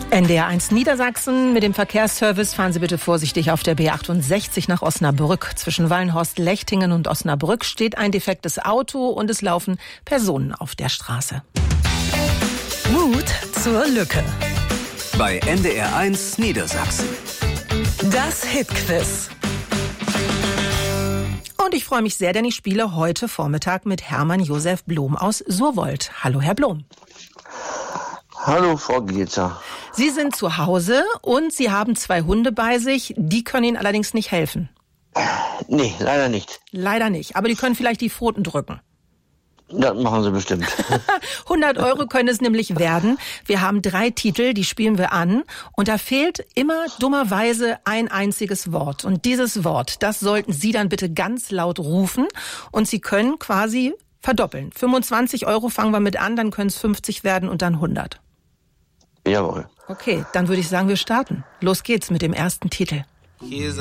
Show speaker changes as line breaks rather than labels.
NDR1 Niedersachsen. Mit dem Verkehrsservice fahren Sie bitte vorsichtig auf der B68 nach Osnabrück. Zwischen Wallenhorst-Lechtingen und Osnabrück steht ein defektes Auto und es laufen Personen auf der Straße.
Mut zur Lücke.
Bei NDR1 Niedersachsen.
Das Hitquiz.
Und ich freue mich sehr, denn ich spiele heute Vormittag mit Hermann Josef Blom aus Surwold. Hallo, Herr Blom.
Hallo, Frau Gietzer.
Sie sind zu Hause und Sie haben 2 Hunde bei sich. Die können Ihnen allerdings nicht helfen.
Nee, leider nicht.
Leider nicht, aber die können vielleicht die Pfoten drücken.
Das machen sie bestimmt.
100 € können es nämlich werden. Wir haben 3 Titel, die spielen wir an. Und da fehlt immer dummerweise ein einziges Wort. Und dieses Wort, das sollten Sie dann bitte ganz laut rufen. Und Sie können quasi verdoppeln. 25 € fangen wir mit an, dann können es 50 werden und dann 100.
Jawohl.
Okay, dann würde ich sagen, wir starten. Los geht's mit dem ersten Titel.